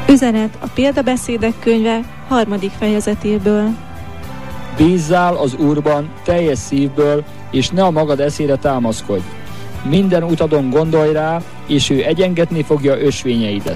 Üzenet a Példabeszédek könyve 3. fejezetéből. Bízzál az Úrban teljes szívből, és ne a magad eszére támaszkodj. Minden utadon gondolj rá, és ő egyengetni fogja ösvényeidet.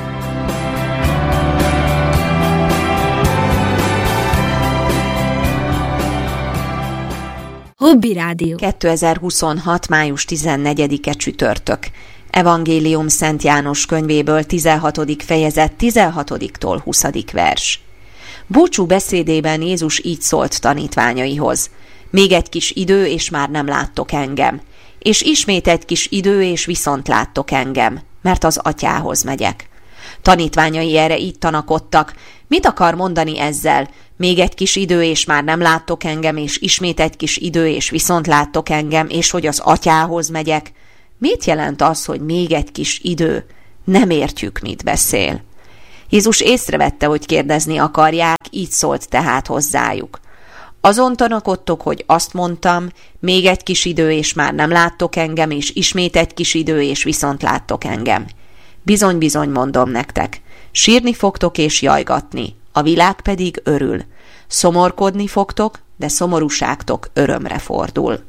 Hobby Rádió. 2026. május 14-e csütörtök. Evangélium Szent János könyvéből 16. fejezet 16-tól 20. vers. Búcsú beszédében Jézus így szólt tanítványaihoz: még egy kis idő, és már nem láttok engem. És ismét egy kis idő, és viszont láttok engem, mert az Atyához megyek. Tanítványai erre így tanakodtak: mit akar mondani ezzel? Még egy kis idő, és már nem láttok engem, és ismét egy kis idő, és viszont láttok engem, és hogy az Atyához megyek. Mit jelent az, hogy még egy kis idő? Nem értjük, mit beszél. Jézus észrevette, hogy kérdezni akarják, így szólt tehát hozzájuk: azon tanakodtok, hogy azt mondtam, még egy kis idő, és már nem láttok engem, és ismét egy kis idő, és viszont láttok engem. Bizony-bizony mondom nektek, sírni fogtok és jajgatni, a világ pedig örül. Szomorkodni fogtok, de szomorúságtok örömre fordul.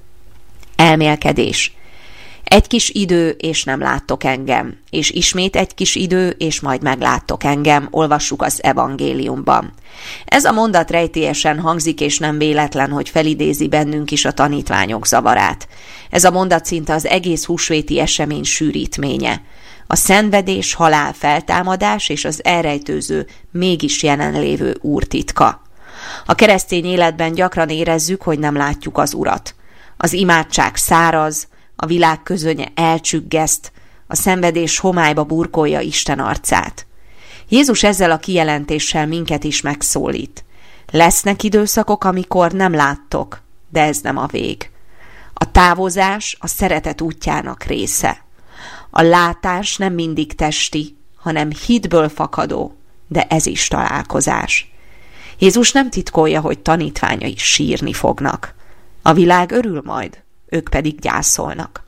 Elmélkedés. Egy kis idő, és nem láttok engem, és ismét egy kis idő, és majd megláttok engem, olvassuk az evangéliumban. Ez a mondat rejtélyesen hangzik, és nem véletlen, hogy felidézi bennünk is a tanítványok zavarát. Ez a mondat szinte az egész húsvéti esemény sűrítménye. A szenvedés, halál, feltámadás és az elrejtőző, mégis jelenlévő Úr titka. A keresztény életben gyakran érezzük, hogy nem látjuk az Urat. Az imádság száraz, a világ közönye elcsüggeszt, a szenvedés homályba burkolja Isten arcát. Jézus ezzel a kijelentéssel minket is megszólít. Lesznek időszakok, amikor nem láttok, de ez nem a vég. A távozás a szeretet útjának része. A látás nem mindig testi, hanem hitből fakadó, de ez is találkozás. Jézus nem titkolja, hogy tanítványai sírni fognak. A világ örül majd, ők pedig gyászolnak.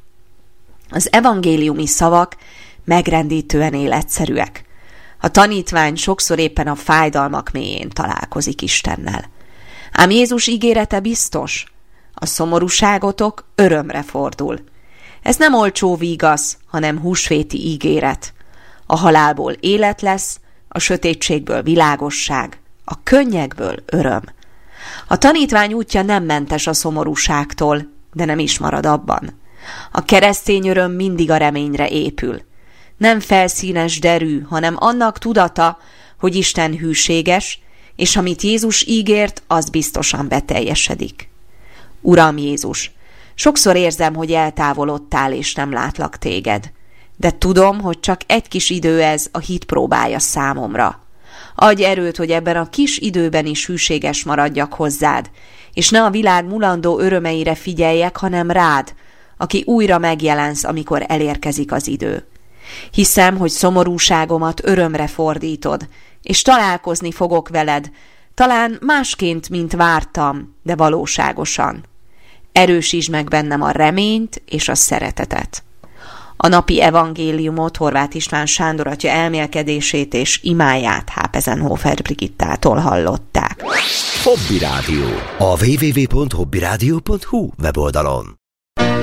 Az evangéliumi szavak megrendítően életszerűek. A tanítvány sokszor éppen a fájdalmak mélyén találkozik Istennel. Ám Jézus ígérete biztos: a szomorúságotok örömre fordul. Ez nem olcsó vígasz, hanem húsvéti ígéret. A halálból élet lesz, a sötétségből világosság, a könnyekből öröm. A tanítvány útja nem mentes a szomorúságtól, de nem is marad abban. A keresztény öröm mindig a reményre épül. Nem felszínes derű, hanem annak tudata, hogy Isten hűséges, és amit Jézus ígért, az biztosan beteljesedik. Uram Jézus, sokszor érzem, hogy eltávolodtál, és nem látlak téged. De tudom, hogy csak egy kis idő ez, a hit próbája számomra. Adj erőt, hogy ebben a kis időben is hűséges maradjak hozzád, és ne a világ mulandó örömeire figyeljek, hanem rád, aki újra megjelensz, amikor elérkezik az idő. Hiszem, hogy szomorúságomat örömre fordítod, és találkozni fogok veled, talán másként, mint vártam, de valóságosan. Erősítsd meg bennem a reményt és a szeretetet. A napi evangéliumot Horváth István Sándor atya elmélkedését és imáját Hápezenhofer Brigittától hallották. Hobby Rádió. A www.hobbyradio.hu weboldalon.